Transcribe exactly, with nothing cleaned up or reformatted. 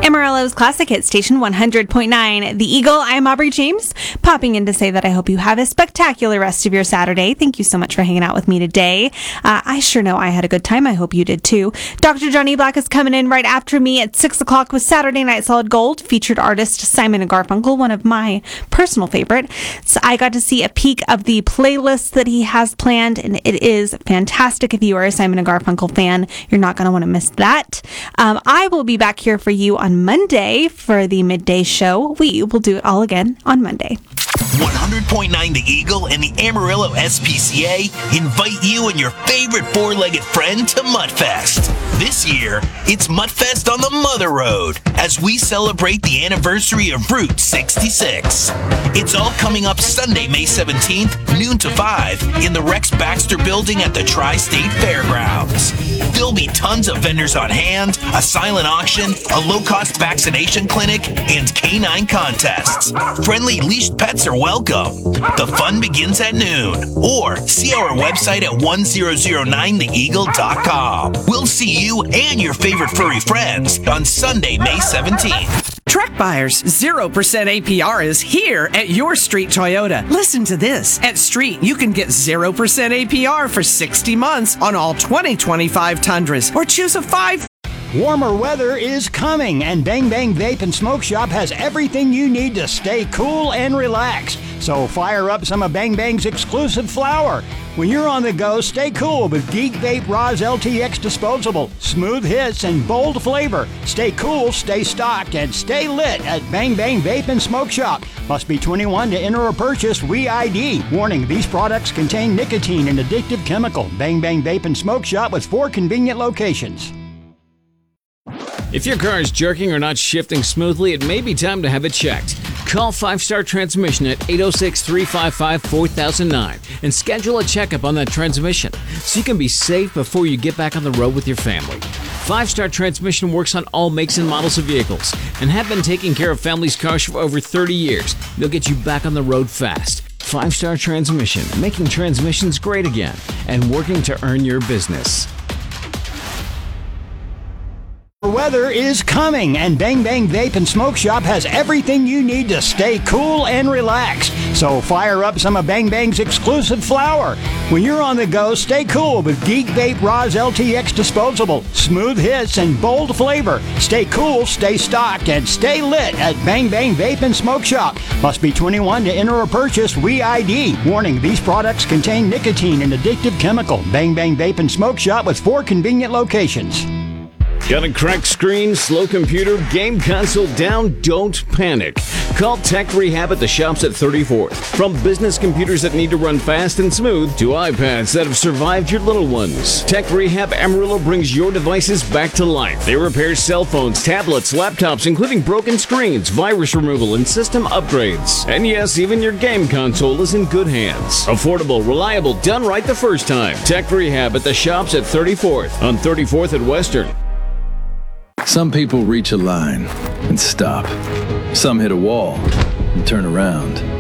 Amarillo's Classic Hit Station one hundred point nine. The Eagle, I'm Aubrey James, popping in to say that I hope you have a spectacular rest of your Saturday. Thank you so much for hanging out with me today. Uh, I sure know I had a good time. I hope you did too. Doctor Johnny Black is coming in right after me at six o'clock with Saturday Night Solid Gold. Featured artist Simon and Garfunkel, one of my personal favorite. So I got to see a peek of the playlist that he has planned, and it is fantastic. If you are a Simon and Garfunkel fan, you're not going to want to miss that. Um, I will be back here for you on Monday for the midday show. We will do it all again on Monday. one hundred point nine The Eagle and the Amarillo S P C A invite you and your favorite four-legged friend to Mudfest. This year, it's Mudfest on the Mother Road as we celebrate the anniversary of Route sixty-six. It's all coming up Sunday, May seventeenth, noon to five, in the Rex Baxter Building at the Tri-State Fairgrounds. There'll be tons of vendors on hand, a silent auction, a low-cost vaccination clinic, and canine contests. Friendly leashed pets are welcome. The fun begins at noon. Or see our website at one thousand nine the eagle dot com. We'll see you and your favorite furry friends on Sunday, May seventeenth. Truck buyers, zero percent A P R is here at Your Street Toyota. Listen to this. At Street, you can get zero percent A P R for sixty months on all twenty twenty-five Tundras, or choose a five. Warmer weather is coming, and Bang Bang Vape and Smoke Shop has everything you need to stay cool and relaxed. So fire up some of Bang Bang's exclusive flower. When you're on the go, stay cool with Geek Vape Roz L T X Disposable. Smooth hits and bold flavor. Stay cool, stay stocked, and stay lit at Bang Bang Vape and Smoke Shop. Must be twenty-one to enter or purchase. We I D. Warning, these products contain nicotine and addictive chemical. Bang Bang Vape and Smoke Shop with four convenient locations. If your car is jerking or not shifting smoothly, it may be time to have it checked. Call Five Star Transmission at eight oh six, three five five, four thousand nine and schedule a checkup on that transmission so you can be safe before you get back on the road with your family. Five Star Transmission works on all makes and models of vehicles and have been taking care of families' cars for over thirty years. They'll get you back on the road fast. Five Star Transmission, making transmissions great again and working to earn your business. Weather is coming, and Bang Bang Vape and Smoke Shop has everything you need to stay cool and relaxed. So fire up some of Bang Bang's exclusive flower. When you're on the go, stay cool with Geek Vape Roz L T X Disposable. Smooth hits and bold flavor. Stay cool, stay stocked, and stay lit at Bang Bang Vape and Smoke Shop. Must be twenty-one to enter or purchase. We I D. Warning, these products contain nicotine and addictive chemical. Bang Bang Vape and Smoke Shop with four convenient locations. Got a cracked screen, slow computer, game console down? Don't panic. Call Tech Rehab at the shops at thirty-fourth. From business computers that need to run fast and smooth to iPads that have survived your little ones, Tech Rehab Amarillo brings your devices back to life. They repair cell phones, tablets, laptops, including broken screens, virus removal, and system upgrades. And yes, even your game console is in good hands. Affordable, reliable, done right the first time. Tech Rehab at the shops at thirty-fourth on thirty-fourth at Western. Some people reach a line and stop. Some hit a wall and turn around.